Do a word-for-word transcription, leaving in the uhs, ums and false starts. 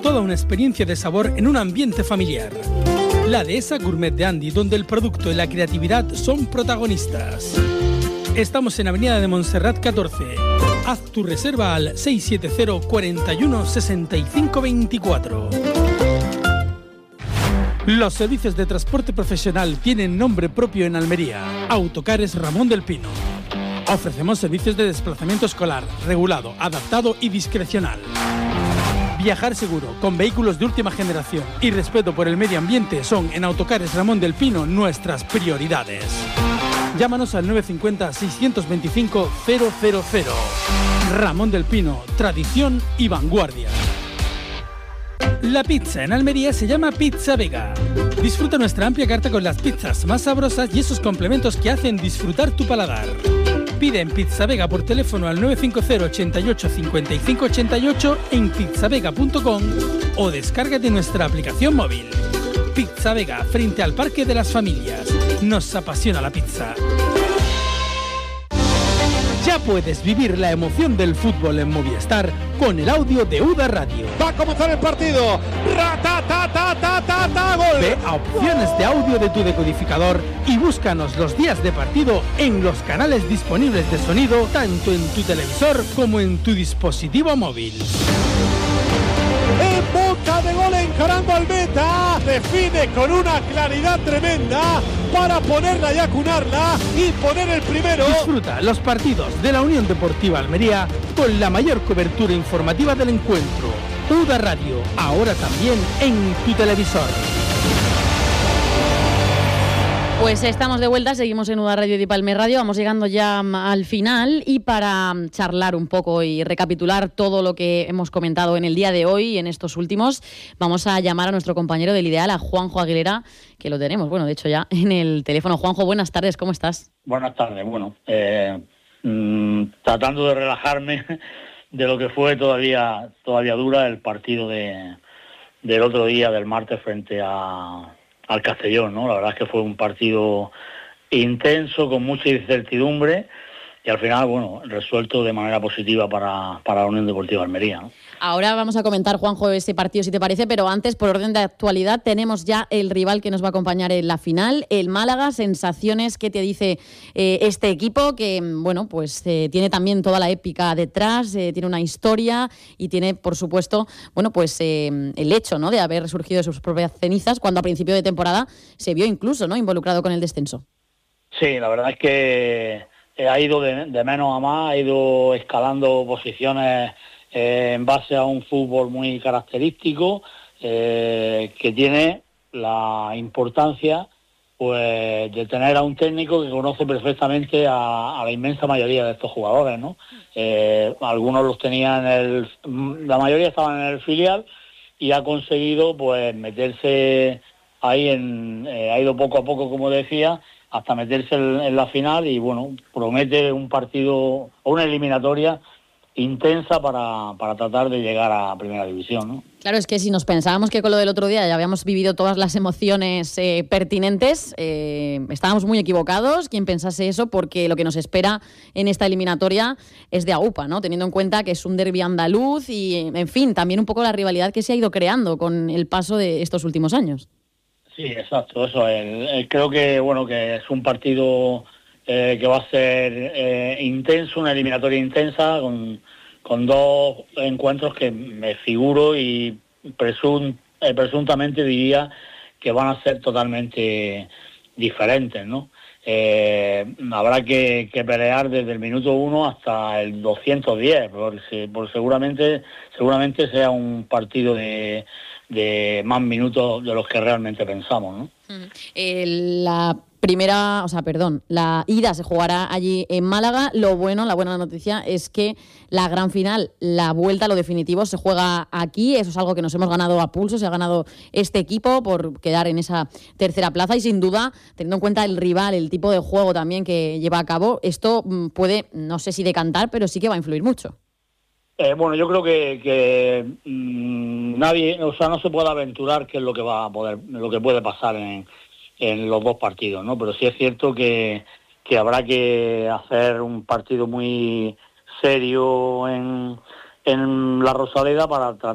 toda una experiencia de sabor en un ambiente familiar. La Dehesa Gourmet de Andy, donde el producto y la creatividad son protagonistas. Estamos en Avenida de Montserrat catorce. Haz tu reserva al seis siete cero, cuarenta y uno, sesenta y cinco veinticuatro. Los servicios de transporte profesional tienen nombre propio en Almería. Autocares Ramón del Pino. Ofrecemos servicios de desplazamiento escolar, regulado, adaptado y discrecional. Viajar seguro, con vehículos de última generación y respeto por el medio ambiente son en Autocares Ramón del Pino nuestras prioridades. Llámanos al nueve cinco cero, seis dos cinco, cero cero cero. Ramón del Pino, tradición y vanguardia. La pizza en Almería se llama Pizza Vega. Disfruta nuestra amplia carta con las pizzas más sabrosas y esos complementos que hacen disfrutar tu paladar. Pide en Pizza Vega por teléfono al nueve cinco cero, ochenta y ocho, cincuenta y cinco ochenta y ocho en pizzavega punto com o descárgate nuestra aplicación móvil. Pizza Vega, frente al Parque de las Familias. Nos apasiona la pizza. Ya puedes vivir la emoción del fútbol en Movistar con el audio de U D A Radio. Va a comenzar el partido. ¡Ra-ta-ta-ta-ta-ta-ta! ¡Gol! Ve a opciones de audio de tu decodificador y búscanos los días de partido en los canales disponibles de sonido, tanto en tu televisor como en tu dispositivo móvil. En boca de gol, encarando al meta, define con una claridad tremenda para ponerla y acunarla y poner el primero. Disfruta los partidos de la Unión Deportiva Almería con la mayor cobertura informativa del encuentro. U D A Radio, ahora también en tu televisor. Pues estamos de vuelta, seguimos en U D A Radio y Palme Radio, vamos llegando ya al final y para charlar un poco y recapitular todo lo que hemos comentado en el día de hoy y en estos últimos, vamos a llamar a nuestro compañero del Ideal, a Juanjo Aguilera, que lo tenemos, bueno, de hecho ya en el teléfono. Juanjo, buenas tardes, ¿cómo estás? Buenas tardes, bueno, eh, mmm, tratando de relajarme de lo que fue todavía todavía dura el partido de del otro día, del martes, frente a... al Castellón, ¿no? La verdad es que fue un partido intenso, con mucha incertidumbre y al final, bueno, resuelto de manera positiva para, para la Unión Deportiva Almería, ¿no? Ahora vamos a comentar, Juanjo, ese partido, si te parece, pero antes, por orden de actualidad, tenemos ya el rival que nos va a acompañar en la final, el Málaga. Sensaciones, ¿qué te dice eh, este equipo? Que, bueno, pues eh, tiene también toda la épica detrás, eh, tiene una historia y tiene, por supuesto, bueno, pues eh, el hecho, ¿no?, de haber resurgido de sus propias cenizas, cuando a principio de temporada se vio incluso, ¿no?, involucrado con el descenso. Sí, la verdad es que ha ido de, de menos a más, ha ido escalando posiciones eh, en base a un fútbol muy característico, eh, que tiene la importancia, pues, de tener a un técnico que conoce perfectamente a, a la inmensa mayoría de estos jugadores, ¿no? Eh, algunos los tenían en el, la mayoría estaban en el filial y ha conseguido, pues, meterse ahí en, eh, ha ido poco a poco, como decía, hasta meterse en, en la final y, bueno, promete un partido o una eliminatoria intensa para, para tratar de llegar a Primera División, ¿no? Claro, es que si nos pensábamos que con lo del otro día ya habíamos vivido todas las emociones eh, pertinentes, eh, estábamos muy equivocados, quien pensase eso, porque lo que nos espera en esta eliminatoria es de aupa, ¿no? Teniendo en cuenta que es un derbi andaluz y, en fin, también un poco la rivalidad que se ha ido creando con el paso de estos últimos años. Sí, exacto, eso. El, el, creo que, bueno, que es un partido eh, que va a ser eh, intenso, una eliminatoria intensa, con, con dos encuentros que me figuro y presum, eh, presuntamente diría que van a ser totalmente diferentes, ¿no? Eh, habrá que, que pelear desde el minuto uno hasta el doscientos diez, porque, porque seguramente, seguramente sea un partido de... de más minutos de los que realmente pensamos, ¿no? Eh, la primera, o sea, perdón, la ida se jugará allí en Málaga. Lo bueno, la buena noticia es que la gran final, la vuelta, lo definitivo, se juega aquí. Eso es algo que nos hemos ganado a pulso, se ha ganado este equipo por quedar en esa tercera plaza y, sin duda, teniendo en cuenta el rival, el tipo de juego también que lleva a cabo, esto puede, no sé si decantar, pero sí que va a influir mucho. Eh, bueno, yo creo que, que mmm, nadie, o sea, no se puede aventurar qué es lo que va a poder, lo que puede pasar en, en los dos partidos, ¿no? Pero sí es cierto que, que habrá que hacer un partido muy serio en, en la Rosaleda para tratar